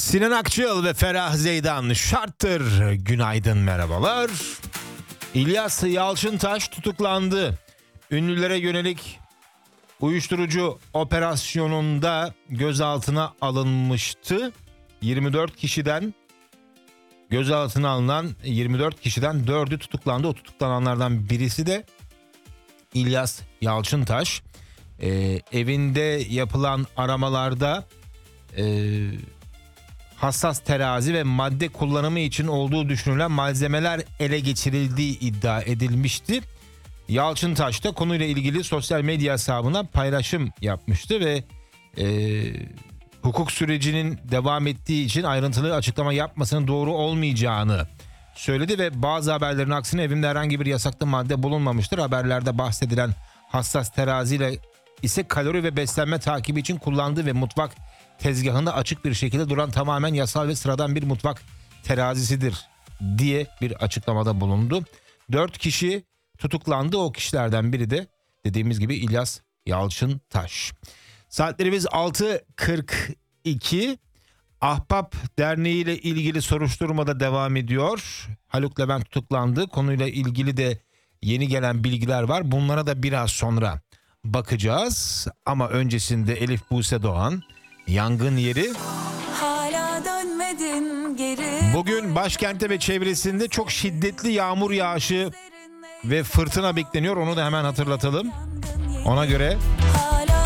Sinan Akçıl ve Ferah Zeydan şarttır. Günaydın, merhabalar. İlyas Yalçıntaş tutuklandı. Ünlülere yönelik uyuşturucu operasyonunda gözaltına alınmıştı. 24 kişiden gözaltına alınan 24 kişiden 4'ü tutuklandı. O tutuklananlardan birisi de İlyas Yalçıntaş. Evinde yapılan aramalarda hassas terazi ve madde kullanımı için olduğu düşünülen malzemeler ele geçirildiği iddia edilmişti. Yalçıntaş da konuyla ilgili sosyal medya hesabına paylaşım yapmıştı ve hukuk sürecinin devam ettiği için ayrıntılı açıklama yapmasının doğru olmayacağını söyledi ve bazı haberlerin aksine evimde herhangi bir yasaklı madde bulunmamıştır. Haberlerde bahsedilen hassas teraziyle ise kalori ve beslenme takibi için kullandığı ve mutfak tezgahında açık bir şekilde duran tamamen yasal ve sıradan bir mutfak terazisidir diye bir açıklamada bulundu. 4 kişi tutuklandı. O kişilerden biri de dediğimiz gibi İlyas Yalçıntaş. Saatlerimiz 6.42. Ahbap Derneği ile ilgili soruşturma da devam ediyor. Haluk Levent tutuklandı. Konuyla ilgili de yeni gelen bilgiler var. Bunlara da biraz sonra bakacağız. Ama öncesinde Elif Buse Doğan, Yangın Yeri. Hala dönmedin geri. Bugün başkentte ve çevresinde çok şiddetli yağmur yağışı ve fırtına bekleniyor. Onu da hemen hatırlatalım. Ona göre